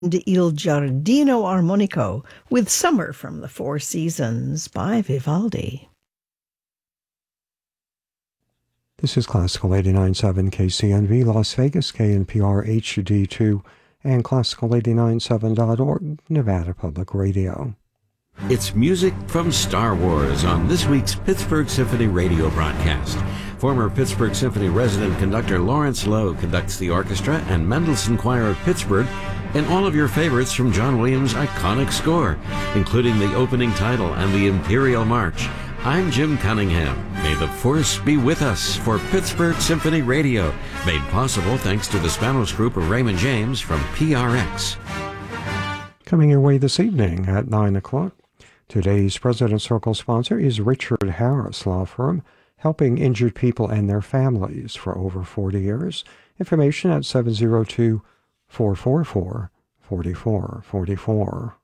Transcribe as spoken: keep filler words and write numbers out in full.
Il Giardino Armonico with Summer from the Four Seasons by Vivaldi. This is Classical eighty-nine point seven K C N V Las Vegas, K N P R H D two, and Classical eighty-nine point seven dot org, Nevada Public Radio. It's music from Star Wars on this week's Pittsburgh Symphony radio broadcast. Former Pittsburgh Symphony resident conductor Lawrence Lowe conducts the orchestra and Mendelssohn Choir of Pittsburgh, and all of your favorites from John Williams' iconic score, including the opening title and the Imperial March. I'm Jim Cunningham. May the Force be with us for Pittsburgh Symphony Radio, made possible thanks to the Spanos Group of Raymond James from P R X. Coming your way this evening at nine o'clock, today's President's Circle sponsor is Richard Harris Law Firm, helping injured people and their families for over forty years. Information at seven zero two, four four four, four four four four.